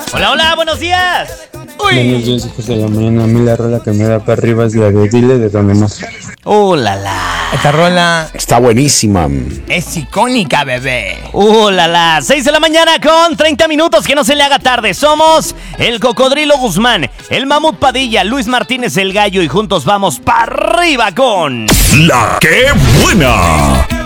Hola, hola, buenos días. Buenos días, hijos de la mañana. A mí la rola que me da para arriba es la de Dile de Don Omar. La la. Esta rola Está buenísima. es icónica, bebé. La la. 6 de la mañana con 30 minutos. Que no se le haga tarde. Somos el Cocodrilo Guzmán, el Mamut Padilla, Luis Martínez el Gallo y juntos vamos para arriba con... ¡La que buena!